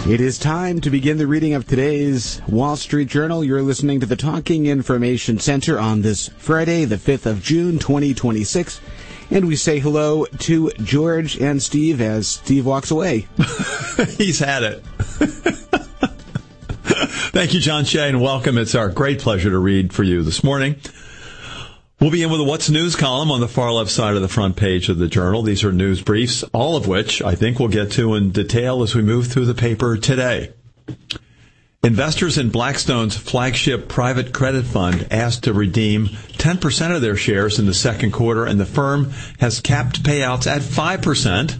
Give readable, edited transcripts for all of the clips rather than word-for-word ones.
It is time to begin the reading of today's Wall Street Journal. You're listening to the Talking Information Center on this Friday, the 5th of June, 2026. And we say hello to George and Steve as Steve walks away. He's had it. Thank you, John Shea, and welcome. It's our great pleasure to read for you this morning. We'll begin with a What's News column on the far left side of the front page of the Journal. These are news briefs, all of which I think we'll get to in detail as we move through the paper today. Investors in Blackstone's flagship private credit fund asked to redeem 10% of their shares in the second quarter, and the firm has capped payouts at 5%,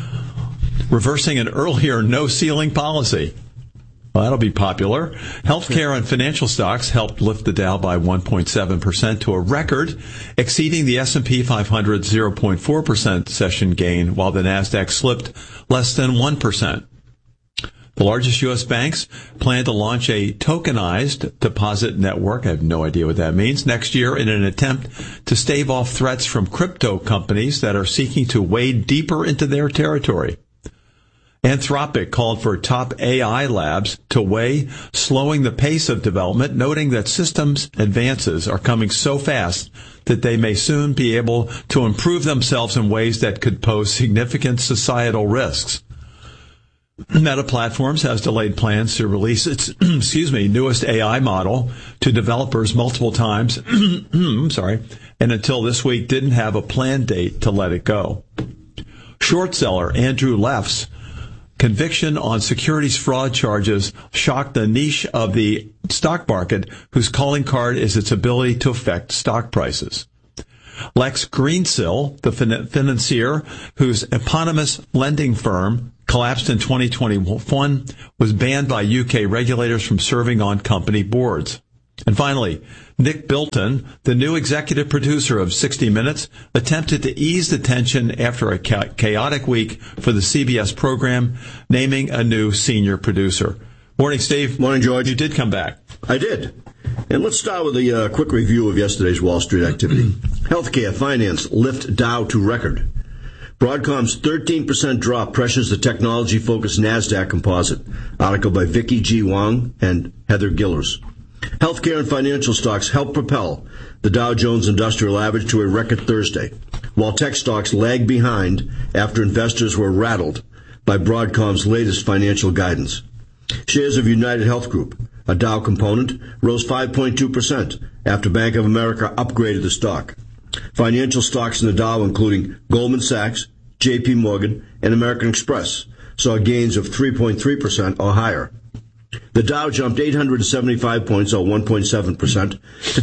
reversing an earlier no-ceiling policy. Well, that'll be popular. Healthcare and financial stocks helped lift the Dow by 1.7% to a record, exceeding the S&P 500's 0.4% session gain, while the Nasdaq slipped less than 1%. The largest U.S. banks plan to launch a tokenized deposit network, I have no idea what that means, next year in an attempt to stave off threats from crypto companies that are seeking to wade deeper into their territory. Anthropic called for top AI labs to weigh slowing the pace of development, noting that systems advances are coming so fast that they may soon be able to improve themselves in ways that could pose significant societal risks. Meta Platforms has delayed plans to release its newest AI model to developers multiple times, and until this week didn't have a planned date to let it go. Short seller Andrew Leff's conviction on securities fraud charges shocked the niche of the stock market, whose calling card is its ability to affect stock prices. Lex Greensill, the financier whose eponymous lending firm collapsed in 2021, was banned by UK regulators from serving on company boards. And finally, Nick Bilton, the new executive producer of 60 Minutes, attempted to ease the tension after a chaotic week for the CBS program, naming a new senior producer. Morning, Steve. Morning, George. You did come back. I did. And let's start with a quick review of yesterday's Wall Street activity. Healthcare finance lift Dow to record. Broadcom's 13% drop pressures the technology-focused NASDAQ composite. Article by Vicky G. Wong and Heather Gillers. Healthcare and financial stocks helped propel the Dow Jones Industrial Average to a record Thursday, while tech stocks lagged behind after investors were rattled by Broadcom's latest financial guidance. Shares of United Health Group, a Dow component, rose 5.2% after Bank of America upgraded the stock. Financial stocks in the Dow, including Goldman Sachs, J.P. Morgan, and American Express, saw gains of 3.3% or higher. The Dow jumped 875 points, or 1.7%, to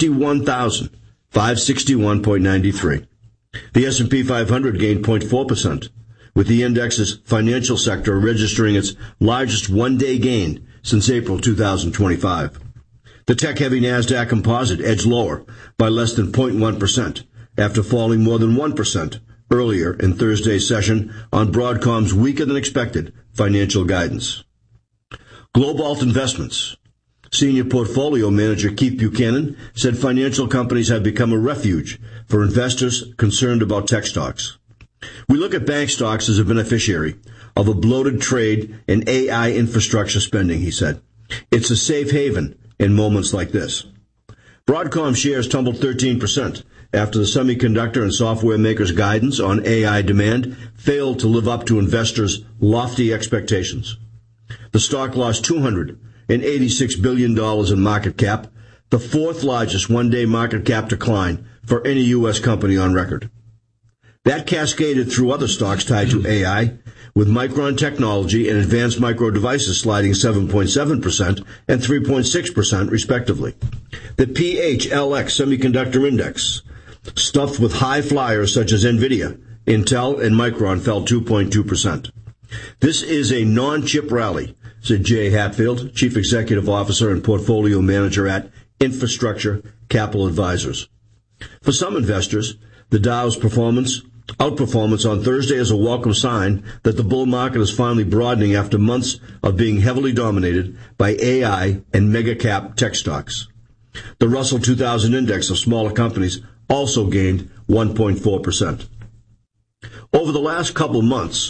51,561.93. The S&P 500 gained 0.4%, with the index's financial sector registering its largest one-day gain since April 2025. The tech-heavy NASDAQ composite edged lower by less than 0.1% after falling more than 1% earlier in Thursday's session on Broadcom's weaker-than-expected financial guidance. Globalt Investments. Senior portfolio manager Keith Buchanan said financial companies have become a refuge for investors concerned about tech stocks. We look at bank stocks as a beneficiary of a bloated trade in AI infrastructure spending, he said. It's a safe haven in moments like this. Broadcom shares tumbled 13% after the semiconductor and software makers' guidance on AI demand failed to live up to investors' lofty expectations. The stock lost $286 billion in market cap, the fourth largest one-day market cap decline for any U.S. company on record. That cascaded through other stocks tied to AI, with Micron Technology and Advanced Micro Devices sliding 7.7% and 3.6% respectively. The PHLX Semiconductor Index, stuffed with high flyers such as NVIDIA, Intel, and Micron, fell 2.2%. This is a non-chip rally, said Jay Hatfield, Chief Executive Officer and Portfolio Manager at Infrastructure Capital Advisors. For some investors, the Dow's outperformance on Thursday is a welcome sign that the bull market is finally broadening after months of being heavily dominated by AI and mega-cap tech stocks. The Russell 2000 index of smaller companies also gained 1.4%. Over the last couple months,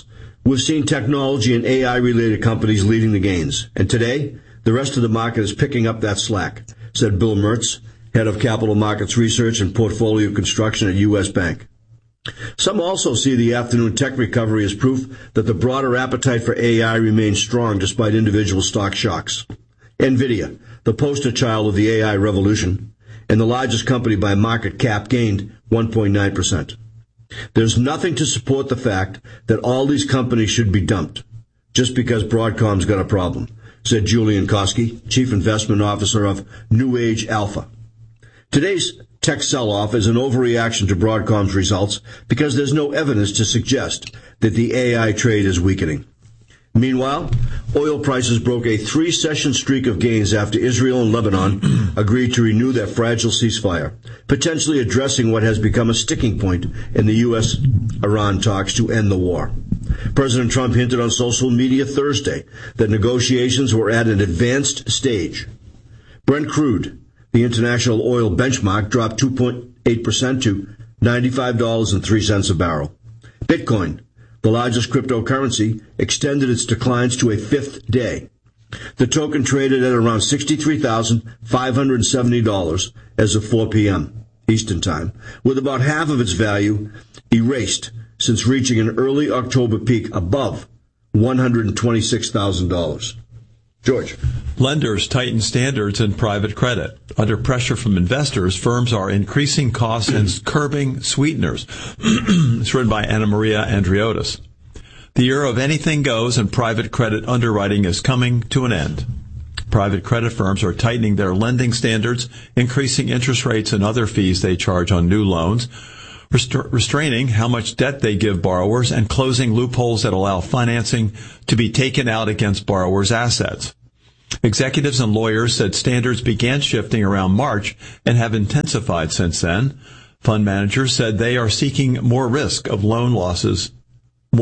We've seen technology and AI-related companies leading the gains, and today, the rest of the market is picking up that slack, said Bill Mertz, head of capital markets research and portfolio construction at U.S. Bank. Some also see the afternoon tech recovery as proof that the broader appetite for AI remains strong despite individual stock shocks. NVIDIA, the poster child of the AI revolution, and the largest company by market cap, gained 1.9%. There's nothing to support the fact that all these companies should be dumped just because Broadcom's got a problem, said Julian Koski, Chief Investment Officer of New Age Alpha. Today's tech sell-off is an overreaction to Broadcom's results because there's no evidence to suggest that the AI trade is weakening. Meanwhile, oil prices broke a 3-session streak of gains after Israel and Lebanon agreed to renew their fragile ceasefire, potentially addressing what has become a sticking point in the U.S.-Iran talks to end the war. President Trump hinted on social media Thursday that negotiations were at an advanced stage. Brent crude, the international oil benchmark, dropped 2.8% to $95.03 a barrel. Bitcoin, the largest cryptocurrency, extended its declines to a 5th day. The token traded at around $63,570 as of 4 p.m. Eastern Time, with about half of its value erased since reaching an early October peak above $126,000. George. Lenders tighten standards in private credit. Under pressure from investors, firms are increasing costs and curbing sweeteners. It's written by Anna Maria Andriotis. The era of anything goes and private credit underwriting is coming to an end. Private credit firms are tightening their lending standards, increasing interest rates and other fees they charge on new loans, restraining how much debt they give borrowers, and closing loopholes that allow financing to be taken out against borrowers' assets. Executives and lawyers said standards began shifting around March and have intensified since then. Fund managers said they are seeking more risk of loan losses in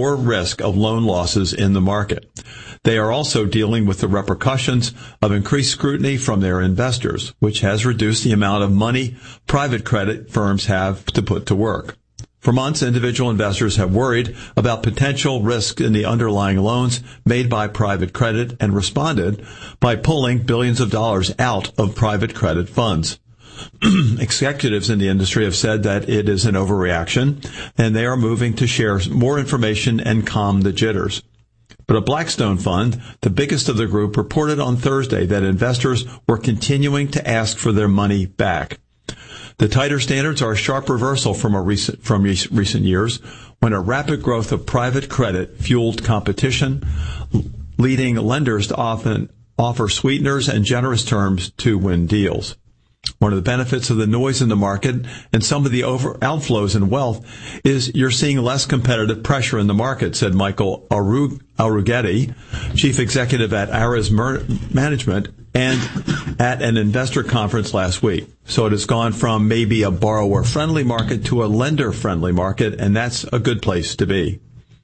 the market. They are also dealing with the repercussions of increased scrutiny from their investors, which has reduced the amount of money private credit firms have to put to work. For months, individual investors have worried about potential risk in the underlying loans made by private credit and responded by pulling billions of dollars out of private credit funds. Executives in the industry have said that it is an overreaction, and they are moving to share more information and calm the jitters. But a Blackstone fund, the biggest of the group, reported on Thursday that investors were continuing to ask for their money back. The tighter standards are a sharp reversal from recent years, when a rapid growth of private credit fueled competition, leading lenders to often offer sweeteners and generous terms to win deals. One of the benefits of the noise in the market and some of the outflows in wealth is you're seeing less competitive pressure in the market, said Michael Arougheti, chief executive at Ares Management, and at an investor conference last week. So it has gone from maybe a borrower-friendly market to a lender-friendly market, and that's a good place to be.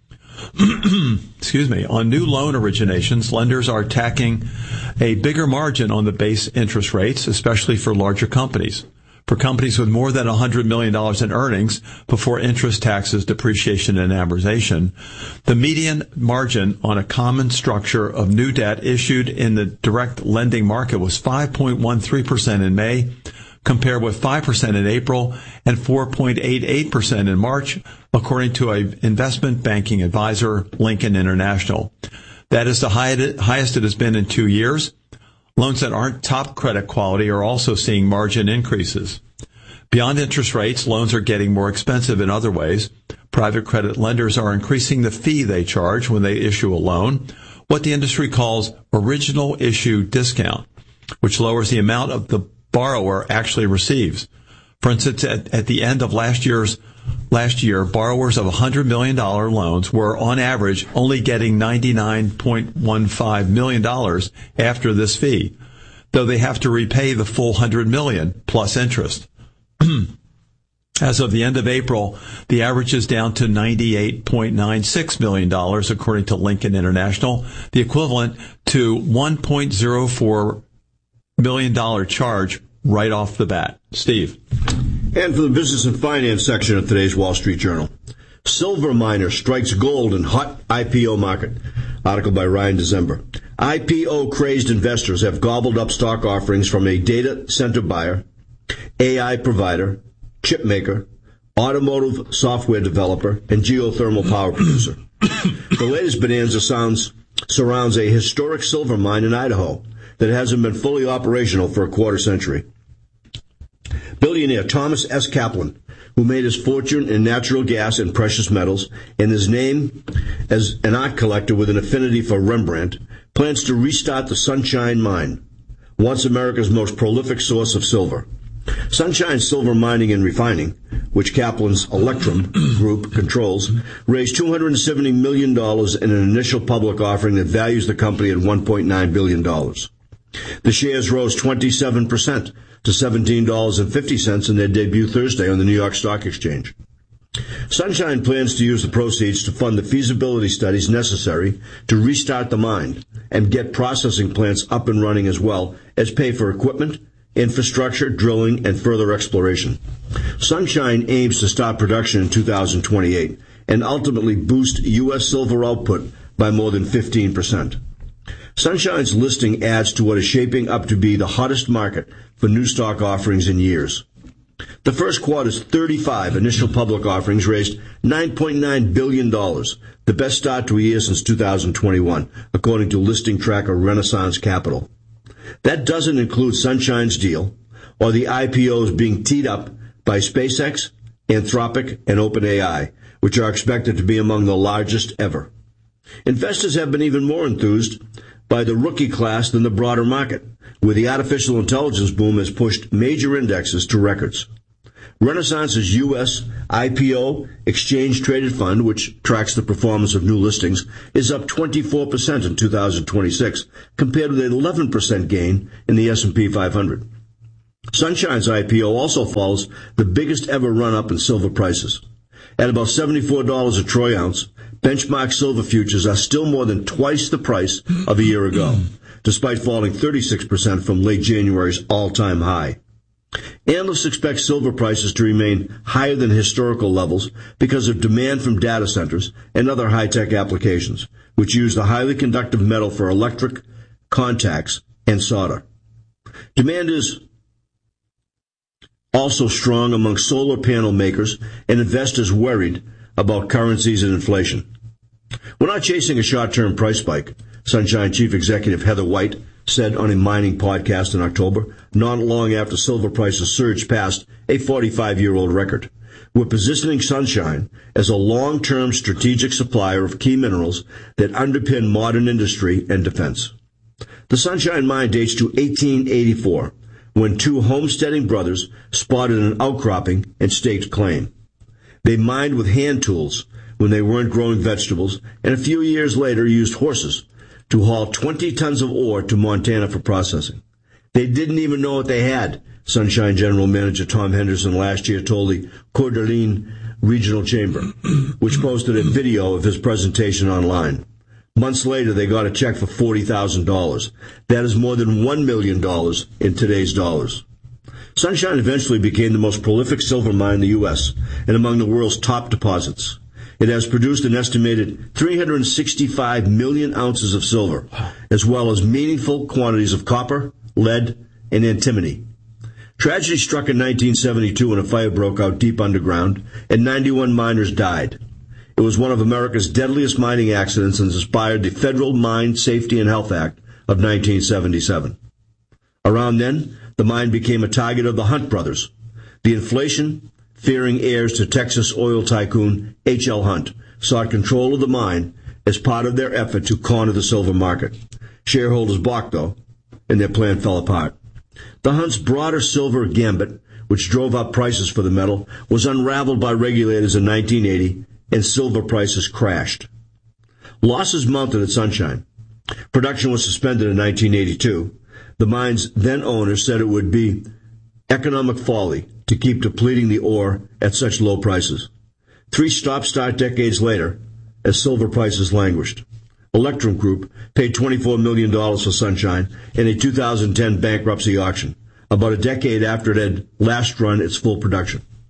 Excuse me. On new loan originations, lenders are tacking a bigger margin on the base interest rates, especially for larger companies. For companies with more than $100 million in earnings before interest, taxes, depreciation, and amortization, the median margin on a common structure of new debt issued in the direct lending market was 5.13% in May, compared with 5% in April and 4.88% in March, according to an investment banking advisor, Lincoln International. That is the highest it has been in 2 years. Loans that aren't top credit quality are also seeing margin increases. Beyond interest rates, loans are getting more expensive in other ways. Private credit lenders are increasing the fee they charge when they issue a loan, what the industry calls original issue discount, which lowers the amount of the borrower actually receives. For instance, at the end of last year, borrowers of $100 million loans were, on average, only getting $99.15 million after this fee, though they have to repay the full $100 million plus interest. As of the end of April, the average is down to $98.96 million, according to Lincoln International, the equivalent to $1.04 million charge right off the bat. Steve. And for the business and finance section of today's Wall Street Journal, Silver miner strikes gold in hot IPO market. Article by Ryan December. IPO-crazed investors have gobbled up stock offerings from a data center buyer, AI provider, chip maker, automotive software developer, and geothermal power producer. The latest bonanza surrounds a historic silver mine in Idaho that hasn't been fully operational for a quarter century. Billionaire Thomas S. Kaplan, who made his fortune in natural gas and precious metals, and his name as an art collector with an affinity for Rembrandt, plans to restart the Sunshine Mine, once America's most prolific source of silver. Sunshine Silver Mining and Refining, which Kaplan's Electrum Group controls, raised $270 million in an initial public offering that values the company at $1.9 billion. The shares rose 27% to $17.50 in their debut Thursday on the New York Stock Exchange. Sunshine plans to use the proceeds to fund the feasibility studies necessary to restart the mine and get processing plants up and running, as well as pay for equipment, infrastructure, drilling, and further exploration. Sunshine aims to start production in 2028 and ultimately boost U.S. silver output by more than 15%. Sunshine's listing adds to what is shaping up to be the hottest market for new stock offerings in years. The first quarter's 35 initial public offerings raised $9.9 billion, the best start to a year since 2021, according to listing tracker Renaissance Capital. That doesn't include Sunshine's deal or the IPOs being teed up by SpaceX, Anthropic, and OpenAI, which are expected to be among the largest ever. Investors have been even more enthused by the rookie class than the broader market, where the artificial intelligence boom has pushed major indexes to records. Renaissance's U.S. IPO exchange-traded fund, which tracks the performance of new listings, is up 24% in 2026, compared with an 11% gain in the S&P 500. Sunshine's IPO also follows the biggest ever run-up in silver prices. At about $74 a troy ounce, benchmark silver futures are still more than twice the price of a year ago, despite falling 36% from late January's all-time high. Analysts expect silver prices to remain higher than historical levels because of demand from data centers and other high-tech applications, which use the highly conductive metal for electric contacts and solder. Demand is also strong among solar panel makers and investors worried about currencies and inflation. We're not chasing a short-term price spike, Sunshine Chief Executive Heather White said on a mining podcast in October, not long after silver prices surged past a 45-year-old record. We're positioning Sunshine as a long-term strategic supplier of key minerals that underpin modern industry and defense. The Sunshine Mine dates to 1884, when two homesteading brothers spotted an outcropping and staked claim. They mined with hand tools when they weren't growing vegetables, and a few years later used horses to haul 20 tons of ore to Montana for processing. They didn't even know what they had, Sunshine General Manager Tom Henderson last year told the Coeur d'Alene Regional Chamber, which posted a video of his presentation online. Months later, they got a check for $40,000. That is more than $1 million in today's dollars. Sunshine eventually became the most prolific silver mine in the U.S. and among the world's top deposits. It has produced an estimated 365 million ounces of silver, as well as meaningful quantities of copper, lead, and antimony. Tragedy struck in 1972 when a fire broke out deep underground, and 91 miners died. It was one of America's deadliest mining accidents and inspired the Federal Mine Safety and Health Act of 1977. Around then, the mine became a target of the Hunt brothers. The inflation-fearing heirs to Texas oil tycoon H.L. Hunt sought control of the mine as part of their effort to corner the silver market. Shareholders balked, though, and their plan fell apart. The Hunt's broader silver gambit, which drove up prices for the metal, was unraveled by regulators in 1980, and silver prices crashed. Losses mounted at Sunshine. Production was suspended in 1982. The mine's then owner said it would be economic folly to keep depleting the ore at such low prices. 3 stop-start decades later, as silver prices languished, Electrum Group paid $24 million for Sunshine in a 2010 bankruptcy auction, about a decade after it had last run its full production.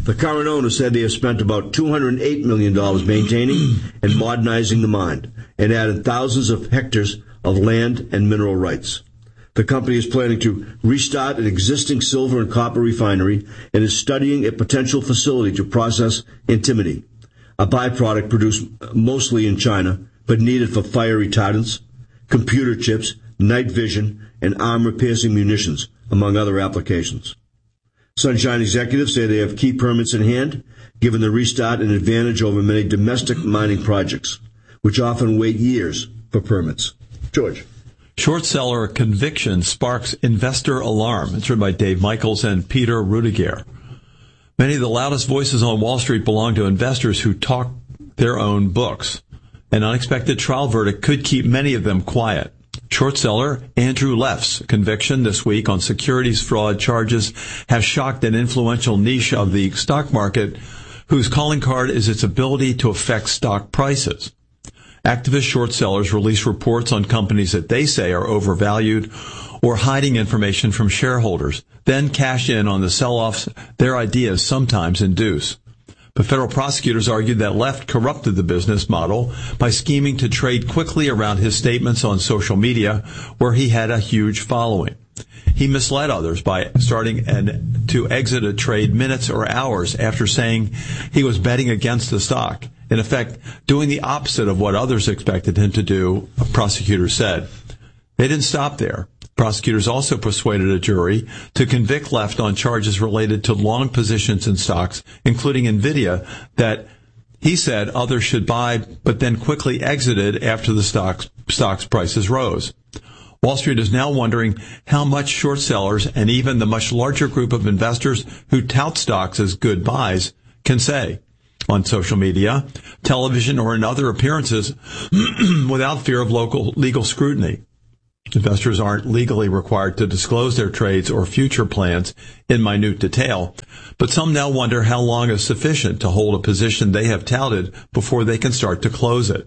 The current owner said they have spent about $208 million maintaining and modernizing the mine and added thousands of hectares of land and mineral rights. The company is planning to restart an existing silver and copper refinery and is studying a potential facility to process antimony, a byproduct produced mostly in China but needed for fire retardants, computer chips, night vision, and armor-piercing munitions, among other applications. Sunshine executives say they have key permits in hand, giving the restart an advantage over many domestic mining projects, which often wait years for permits. George. Short seller conviction sparks investor alarm. It's written by Dave Michaels and Peter Rudiger. Many of the loudest voices on Wall Street belong to investors who talk their own books. An unexpected trial verdict could keep many of them quiet. Short seller Andrew Leff's conviction this week on securities fraud charges has shocked an influential niche of the stock market whose calling card is its ability to affect stock prices. Activist short sellers release reports on companies that they say are overvalued or hiding information from shareholders, then cash in on the sell-offs their ideas sometimes induce. But federal prosecutors argued that Leff corrupted the business model by scheming to trade quickly around his statements on social media, where he had a huge following. He misled others by starting to exit a trade minutes or hours after saying he was betting against the stock. In effect, doing the opposite of what others expected him to do, prosecutors said. They didn't stop there. Prosecutors also persuaded a jury to convict Leff on charges related to long positions in stocks, including NVIDIA, that he said others should buy, but then quickly exited after the stock's prices rose. Wall Street is now wondering how much short sellers and even the much larger group of investors who tout stocks as good buys can say on social media, television, or in other appearances without fear of local legal scrutiny. Investors aren't legally required to disclose their trades or future plans in minute detail, but some now wonder how long is sufficient to hold a position they have touted before they can start to close it.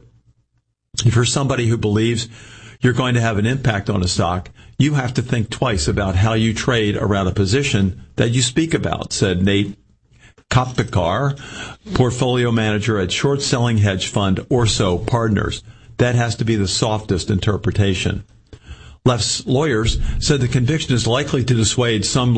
If you're somebody who believes you're going to have an impact on a stock, you have to think twice about how you trade around a position that you speak about, said Nate Kopikar, portfolio manager at short-selling hedge fund Orso Partners. That has to be the softest interpretation. Leff's lawyers said the conviction is likely to dissuade some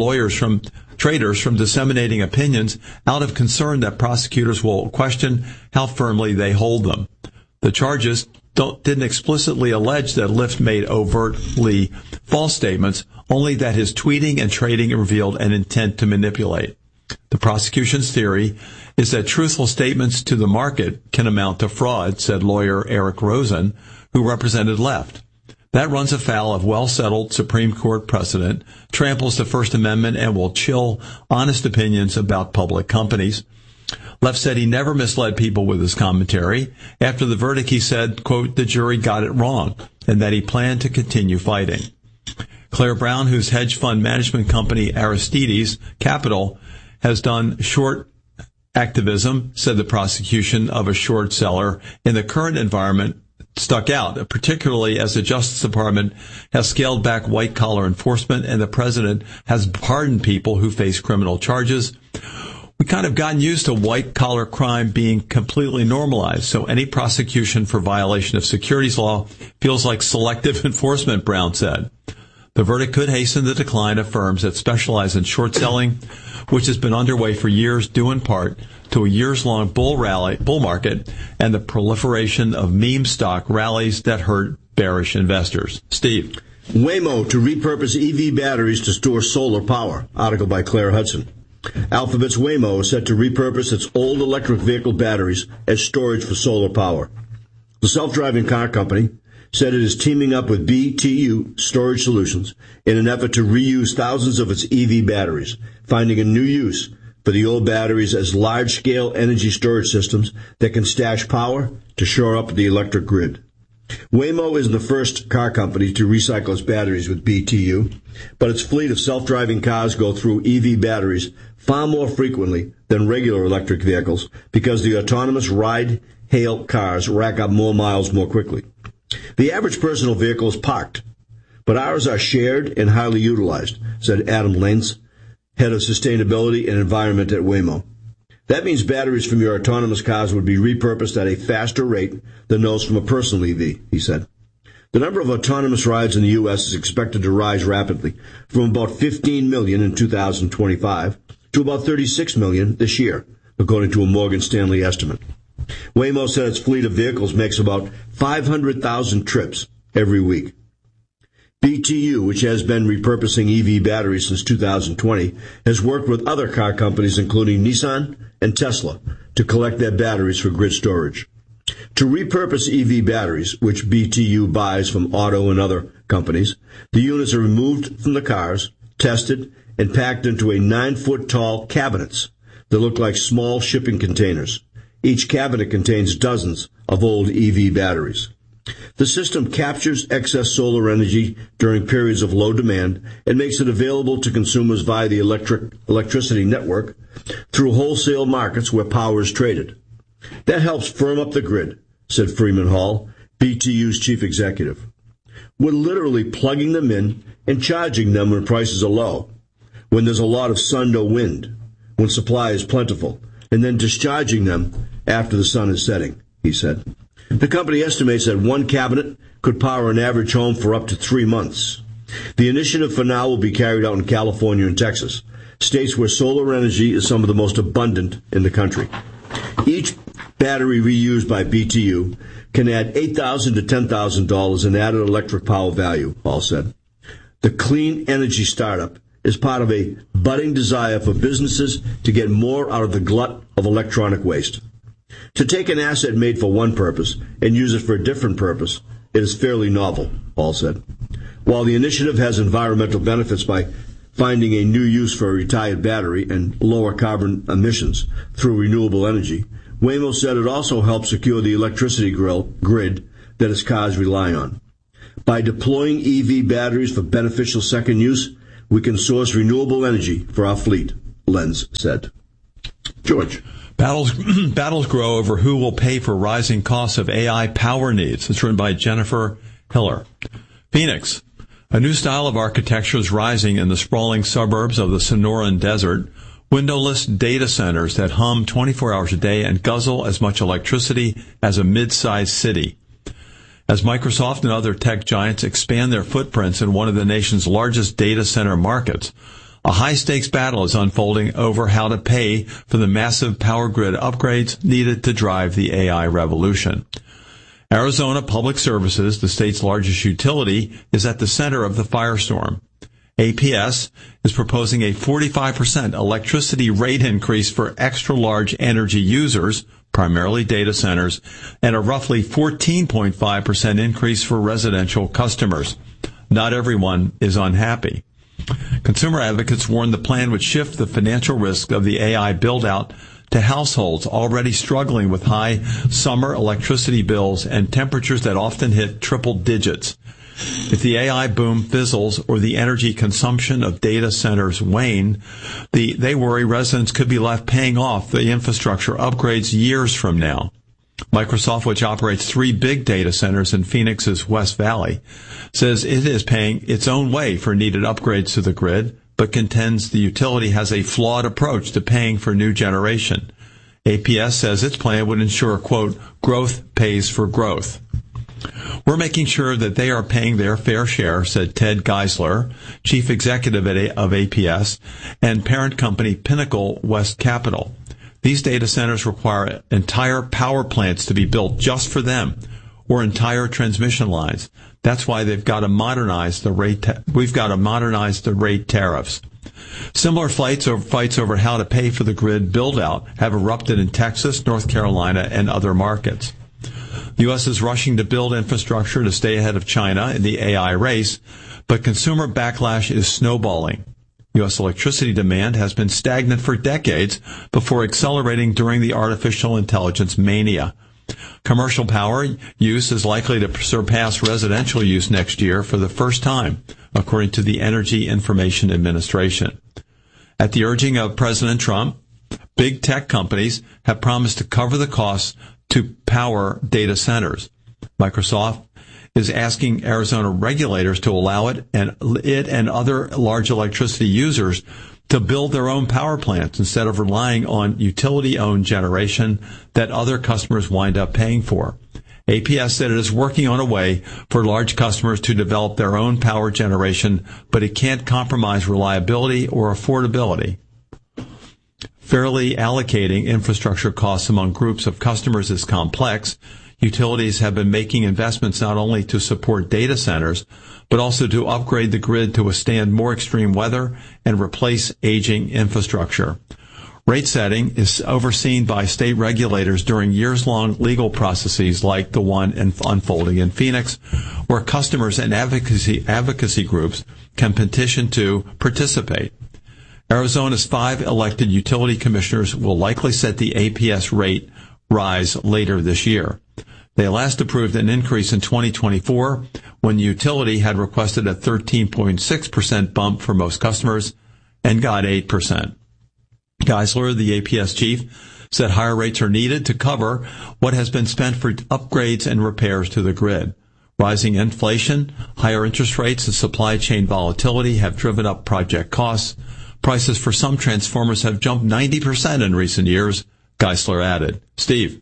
traders from disseminating opinions out of concern that prosecutors will question how firmly they hold them. The charges didn't explicitly allege that Leff made overtly false statements, only that his tweeting and trading revealed an intent to manipulate. The prosecution's theory is that truthful statements to the market can amount to fraud, said lawyer Eric Rosen, who represented Leff. That runs afoul of well-settled Supreme Court precedent, tramples the First Amendment, and will chill honest opinions about public companies. Leff said he never misled people with his commentary. After the verdict, he said, quote, the jury got it wrong, and that he planned to continue fighting. Claire Brown, whose hedge fund management company Aristides Capital has done short activism, said the prosecution of a short seller in the current environment stuck out, particularly as the Justice Department has scaled back white-collar enforcement and the president has pardoned people who face criminal charges. We kind of gotten used to white-collar crime being completely normalized, so any prosecution for violation of securities law feels like selective enforcement, Brown said. The verdict could hasten the decline of firms that specialize in short selling, which has been underway for years, due in part to a years-long bull market and the proliferation of meme stock rallies that hurt bearish investors. Steve. Waymo to repurpose EV batteries to store solar power. Article by Claire Hudson. Alphabet's Waymo is set to repurpose its old electric vehicle batteries as storage for solar power. The self-driving car company said it is teaming up with BTU Storage Solutions in an effort to reuse thousands of its EV batteries, finding a new use for the old batteries as large-scale energy storage systems that can stash power to shore up the electric grid. Waymo isn't the first car company to recycle its batteries with BTU, but its fleet of self-driving cars go through EV batteries far more frequently than regular electric vehicles because the autonomous ride-hail cars rack up more miles more quickly. The average personal vehicle is parked, but ours are shared and highly utilized, said Adam Lentz, head of sustainability and environment at Waymo. That means batteries from your autonomous cars would be repurposed at a faster rate than those from a personal EV, he said. The number of autonomous rides in the U.S. is expected to rise rapidly, from about 15 million in 2025 to about 36 million this year, according to a Morgan Stanley estimate. Waymo said its fleet of vehicles makes about 500,000 trips every week. BTU, which has been repurposing EV batteries since 2020, has worked with other car companies, including Nissan and Tesla, to collect their batteries for grid storage. To repurpose EV batteries, which BTU buys from auto and other companies, the units are removed from the cars, tested, and packed into a 9-foot-tall cabinets that look like small shipping containers. Each cabinet contains dozens of old EV batteries. The system captures excess solar energy during periods of low demand and makes it available to consumers via the electricity network through wholesale markets where power is traded. That helps firm up the grid, said Freeman Hall, BTU's chief executive. We're literally plugging them in and charging them when prices are low, when there's a lot of sun or wind, when supply is plentiful, and then discharging them after the sun is setting, he said. The company estimates that one cabinet could power an average home for up to 3 months. The initiative for now will be carried out in California and Texas, states where solar energy is some of the most abundant in the country. Each battery reused by BTU can add $8,000 to $10,000 in added electric power value, Hall said. The clean energy startup is part of a budding desire for businesses to get more out of the glut of electronic waste. To take an asset made for one purpose and use it for a different purpose, it is fairly novel, Hall said. While the initiative has environmental benefits by finding a new use for a retired battery and lower carbon emissions through renewable energy, Waymo said it also helps secure the electricity grid that its cars rely on. By deploying EV batteries for beneficial second use, we can source renewable energy for our fleet, Lenz said. George. Battles grow over who will pay for rising costs of AI power needs. It's written by Jennifer Hiller. Phoenix. A new style of architecture is rising in the sprawling suburbs of the Sonoran Desert. Windowless data centers that hum 24 hours a day and guzzle as much electricity as a mid-sized city. As Microsoft and other tech giants expand their footprints in one of the nation's largest data center markets, a high-stakes battle is unfolding over how to pay for the massive power grid upgrades needed to drive the AI revolution. Arizona Public Services, the state's largest utility, is at the center of the firestorm. APS is proposing a 45% electricity rate increase for extra-large energy users, primarily data centers, and a roughly 14.5% increase for residential customers. Not everyone is unhappy. Consumer advocates warn the plan would shift the financial risk of the AI build-out to households already struggling with high summer electricity bills and temperatures that often hit triple digits. If the AI boom fizzles or the energy consumption of data centers wane, they worry residents could be left paying off the infrastructure upgrades years from now. Microsoft, which operates 3 big data centers in Phoenix's West Valley, says it is paying its own way for needed upgrades to the grid, but contends the utility has a flawed approach to paying for new generation. APS says its plan would ensure, quote, growth pays for growth. We're making sure that they are paying their fair share, said Ted Geisler, chief executive of APS, and parent company Pinnacle West Capital. These data centers require entire power plants to be built just for them, or entire transmission lines. That's why they've got to modernize the rate. We've got to modernize the rate tariffs. Similar fights over how to pay for the grid build-out have erupted in Texas, North Carolina, and other markets. The U.S. is rushing to build infrastructure to stay ahead of China in the AI race, but consumer backlash is snowballing. U.S. electricity demand has been stagnant for decades before accelerating during the artificial intelligence mania. Commercial power use is likely to surpass residential use next year for the first time, according to the Energy Information Administration. At the urging of President Trump, big tech companies have promised to cover the costs to power data centers. Microsoft is asking Arizona regulators to allow it and other large electricity users to build their own power plants instead of relying on utility-owned generation that other customers wind up paying for. APS said it is working on a way for large customers to develop their own power generation, but it can't compromise reliability or affordability. Fairly allocating infrastructure costs among groups of customers is complex. Utilities have been making investments not only to support data centers, but also to upgrade the grid to withstand more extreme weather and replace aging infrastructure. Rate setting is overseen by state regulators during years-long legal processes like the one unfolding in Phoenix, where customers and advocacy groups can petition to participate. Arizona's 5 elected utility commissioners will likely set the APS rate rise later this year. They last approved an increase in 2024 when the utility had requested a 13.6% bump for most customers and got 8%. Geisler, the APS chief, said higher rates are needed to cover what has been spent for upgrades and repairs to the grid. Rising inflation, higher interest rates, and supply chain volatility have driven up project costs. Prices for some transformers have jumped 90% in recent years, Geisler added. Steve.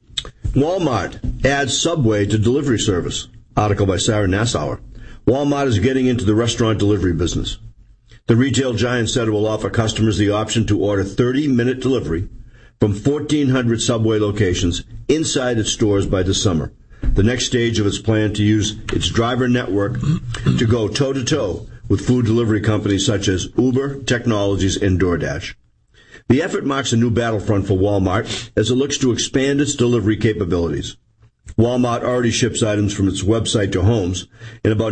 Walmart adds Subway to delivery service. Article by Sarah Nassauer. Walmart is getting into the restaurant delivery business. The retail giant said it will offer customers the option to order 30-minute delivery from 1,400 Subway locations inside its stores by this summer. The next stage of its plan to use its driver network to go toe-to-toe with food delivery companies such as Uber Technologies and DoorDash. The effort marks a new battlefront for Walmart as it looks to expand its delivery capabilities. Walmart already ships items from its website to homes, and about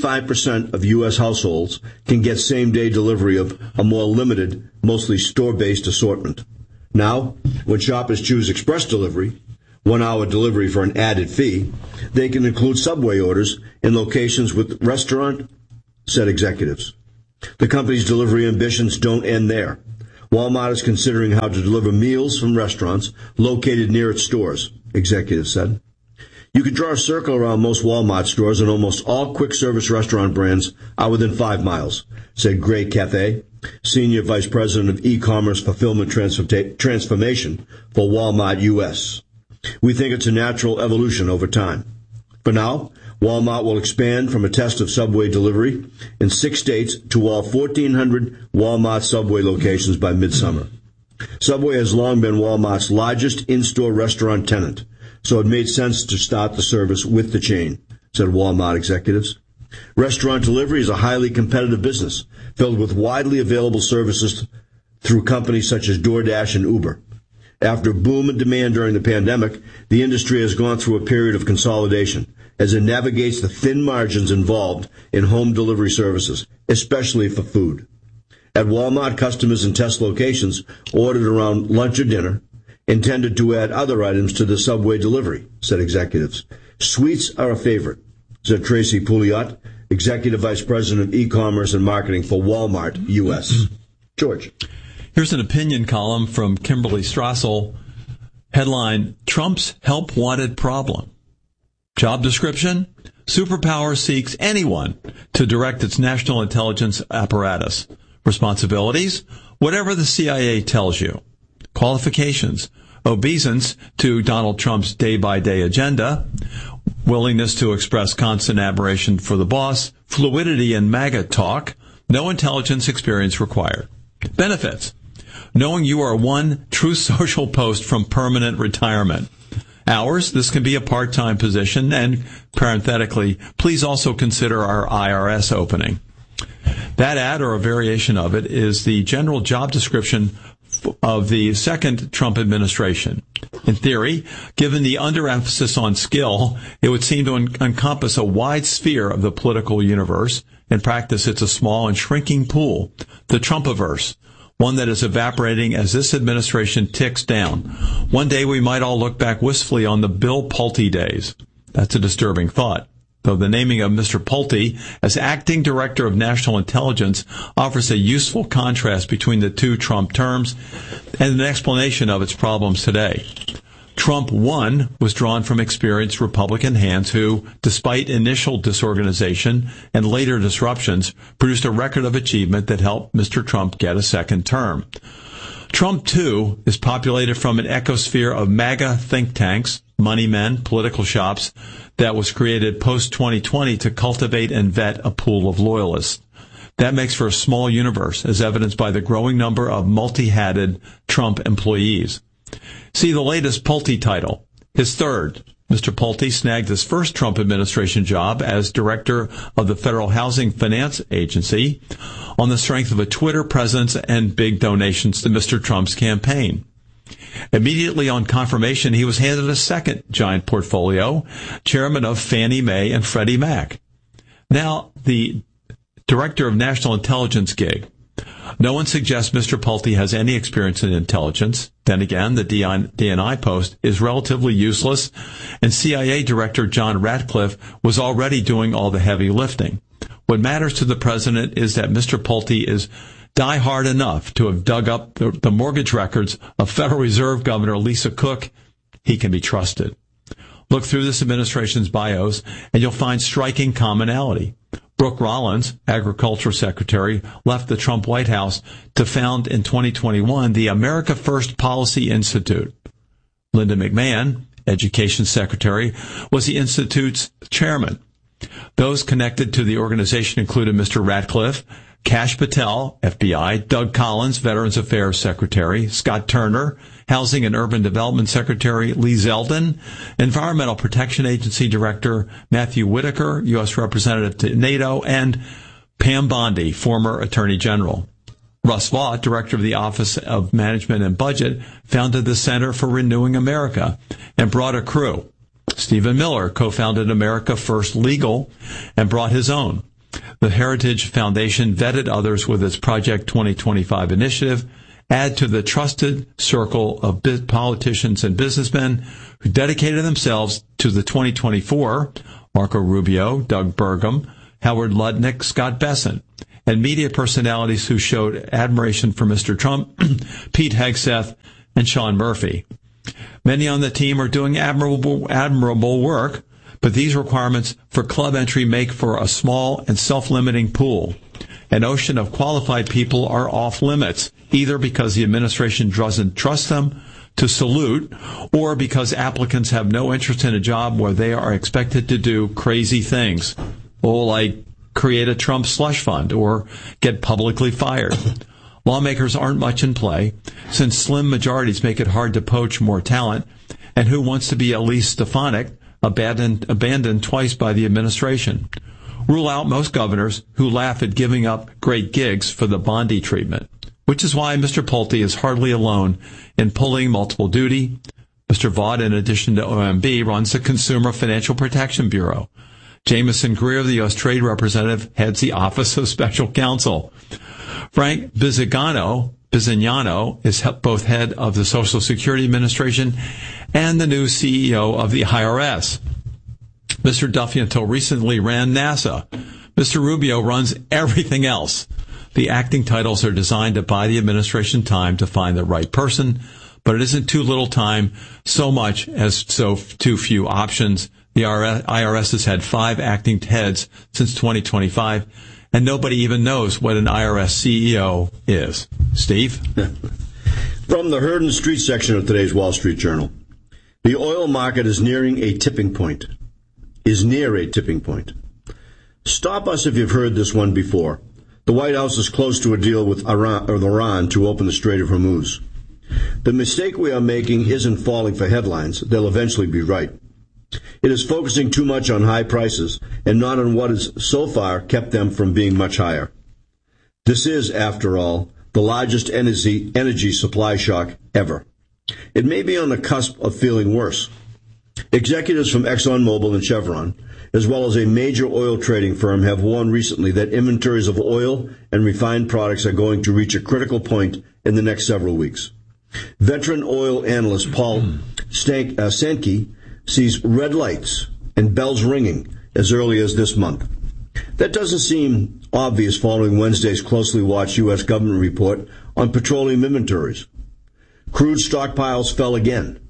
95% of U.S. households can get same-day delivery of a more limited, mostly store-based assortment. Now, when shoppers choose express delivery, 1-hour delivery for an added fee, they can include Subway orders in locations with restaurant, said executives. The company's delivery ambitions don't end there. Walmart is considering how to deliver meals from restaurants located near its stores, executives said. You could draw a circle around most Walmart stores, and almost all quick-service restaurant brands are within 5 miles, said Greg Cathay, Senior Vice President of E-Commerce Fulfillment Transformation for Walmart U.S. We think it's a natural evolution over time. For now, Walmart will expand from a test of Subway delivery in 6 states to all 1,400 Walmart Subway locations by midsummer. Subway has long been Walmart's largest in-store restaurant tenant, so it made sense to start the service with the chain, said Walmart executives. Restaurant delivery is a highly competitive business, filled with widely available services through companies such as DoorDash and Uber. After a boom in demand during the pandemic, the industry has gone through a period of consolidation as it navigates the thin margins involved in home delivery services, especially for food. At Walmart, customers in test locations ordered around lunch or dinner, intended to add other items to the Subway delivery, said executives. Sweets are a favorite, said Tracy Pouliot, Executive Vice President of E-Commerce and Marketing for Walmart U.S. George. Here's an opinion column from Kimberly Strassel. Headline, Trump's help wanted problem. Job description, superpower seeks anyone to direct its national intelligence apparatus. Responsibilities, whatever the CIA tells you. Qualifications, obeisance to Donald Trump's day-by-day agenda, willingness to express constant admiration for the boss, fluidity in MAGA talk, no intelligence experience required. Benefits, knowing you are one true social post from permanent retirement. Hours, this can be a part-time position, and parenthetically, please also consider our IRS opening. That ad, or a variation of it, is the general job description of the second Trump administration. In theory, given the underemphasis on skill, it would seem to encompass a wide sphere of the political universe. In practice, it's a small and shrinking pool, the Trumpaverse, one that is evaporating as this administration ticks down. One day we might all look back wistfully on the Bill Pulte days. That's a disturbing thought, though the naming of Mr. Pulte as acting director of national intelligence offers a useful contrast between the two Trump terms and an explanation of its problems today. Trump 1 was drawn from experienced Republican hands who, despite initial disorganization and later disruptions, produced a record of achievement that helped Mr. Trump get a second term. Trump 2 is populated from an ecosphere of MAGA think tanks, money men, political shops, that was created post-2020 to cultivate and vet a pool of loyalists. That makes for a small universe, as evidenced by the growing number of multi-hatted Trump employees. See the latest Pulte title, his third. Mr. Pulte snagged his first Trump administration job as director of the Federal Housing Finance Agency on the strength of a Twitter presence and big donations to Mr. Trump's campaign. Immediately on confirmation, he was handed a second giant portfolio, chairman of Fannie Mae and Freddie Mac. Now, the director of national intelligence gig. No one suggests Mr. Pulte has any experience in intelligence. Then again, the DNI post is relatively useless, and CIA Director John Ratcliffe was already doing all the heavy lifting. What matters to the president is that Mr. Pulte is die-hard enough to have dug up the mortgage records of Federal Reserve Governor Lisa Cook. He can be trusted. Look through this administration's bios, and you'll find striking commonality. Brooke Rollins, Agriculture Secretary, left the Trump White House to found in 2021 the America First Policy Institute. Linda McMahon, Education Secretary, was the Institute's chairman. Those connected to the organization included Mr. Ratcliffe, Kash Patel, FBI, Doug Collins, Veterans Affairs Secretary, Scott Turner, Housing and Urban Development Secretary Lee Zeldin, Environmental Protection Agency Director Matthew Whitaker, U.S. Representative to NATO, and Pam Bondi, former Attorney General. Russ Vaught, Director of the Office of Management and Budget, founded the Center for Renewing America and brought a crew. Stephen Miller co-founded America First Legal and brought his own. The Heritage Foundation vetted others with its Project 2025 initiative. Add to the trusted circle of politicians and businessmen who dedicated themselves to the 2024, Marco Rubio, Doug Burgum, Howard Lutnick, Scott Bessent, and media personalities who showed admiration for Mr. Trump, Pete Hegseth, and Sean Murphy. Many on the team are doing admirable work, but these requirements for club entry make for a small and self-limiting pool. An ocean of qualified people are off limits, either because the administration doesn't trust them to salute, or because applicants have no interest in a job where they are expected to do crazy things, or like create a Trump slush fund or get publicly fired. Lawmakers aren't much in play, since slim majorities make it hard to poach more talent, and who wants to be Elise Stefanik, abandoned twice by the administration? Rule out most governors who laugh at giving up great gigs for the Bondi treatment, which is why Mr. Pulte is hardly alone in pulling multiple duty. Mr. Vaught, in addition to OMB, runs the Consumer Financial Protection Bureau. Jameson Greer, the U.S. Trade Representative, heads the Office of Special Counsel. Frank Bisignano is both head of the Social Security Administration and the new CEO of the IRS. Mr. Duffy, until recently, ran NASA. Mr. Rubio runs everything else. The acting titles are designed to buy the administration time to find the right person, but it isn't too little time, so much as so too few options. The IRS has had 5 acting heads since 2025, and nobody even knows what an IRS CEO is. Steve? From the Hurd and Street section of today's Wall Street Journal. The oil market is near a tipping point. Stop us if you've heard this one before. The White House is close to a deal with Iran to open the Strait of Hormuz. The mistake we are making isn't falling for headlines. They'll eventually be right. It is focusing too much on high prices and not on what has so far kept them from being much higher. This is, after all, the largest energy supply shock ever. It may be on the cusp of feeling worse. Executives from ExxonMobil and Chevron, as well as a major oil trading firm, have warned recently that inventories of oil and refined products are going to reach a critical point in the next several weeks. Veteran oil analyst Paul Sankey sees red lights and bells ringing as early as this month. That doesn't seem obvious following Wednesday's closely watched U.S. government report on petroleum inventories. Crude stockpiles fell again.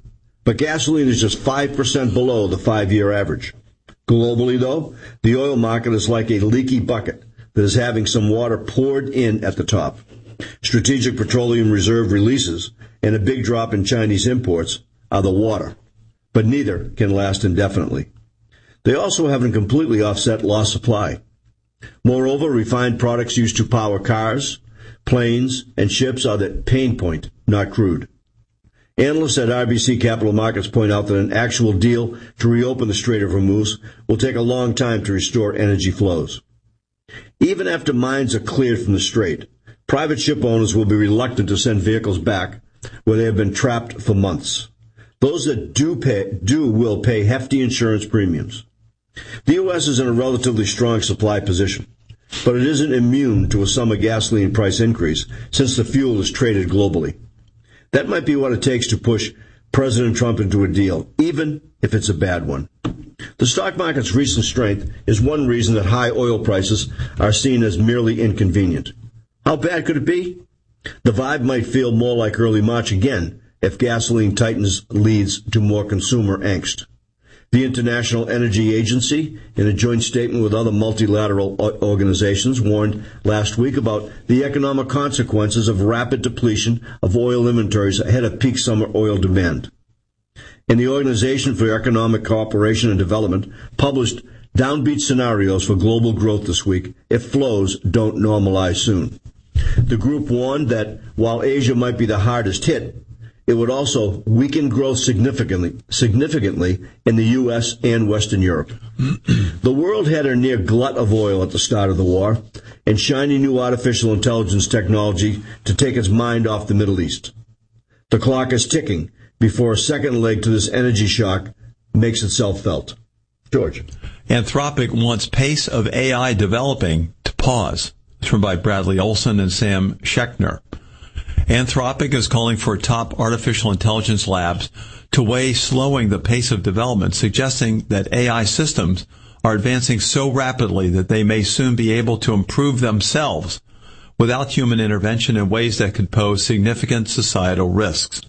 But gasoline is just 5% below the 5-year average. Globally, though, the oil market is like a leaky bucket that is having some water poured in at the top. Strategic Petroleum Reserve releases and a big drop in Chinese imports are the water, but neither can last indefinitely. They also haven't completely offset lost supply. Moreover, refined products used to power cars, planes, and ships are the pain point, not crude. Analysts at RBC Capital Markets point out that an actual deal to reopen the Strait of Hormuz will take a long time to restore energy flows. Even after mines are cleared from the strait, private ship owners will be reluctant to send vehicles back where they have been trapped for months. Those that will pay hefty insurance premiums. The U.S. is in a relatively strong supply position, but it isn't immune to a summer gasoline price increase since the fuel is traded globally. That might be what it takes to push President Trump into a deal, even if it's a bad one. The stock market's recent strength is one reason that high oil prices are seen as merely inconvenient. How bad could it be? The vibe might feel more like early March again if gasoline tightness leads to more consumer angst. The International Energy Agency, in a joint statement with other multilateral organizations, warned last week about the economic consequences of rapid depletion of oil inventories ahead of peak summer oil demand. And the Organization for Economic Cooperation and Development published downbeat scenarios for global growth this week if flows don't normalize soon. The group warned that while Asia might be the hardest hit, it would also weaken growth significantly in the U.S. and Western Europe. The world had a near glut of oil at the start of the war and shiny new artificial intelligence technology to take its mind off the Middle East. The clock is ticking before a second leg to this energy shock makes itself felt. George. Anthropic wants pace of AI developing to pause. It's from by Bradley Olson and Sam Schechner. Anthropic is calling for top artificial intelligence labs to weigh slowing the pace of development, suggesting that AI systems are advancing so rapidly that they may soon be able to improve themselves without human intervention in ways that could pose significant societal risks.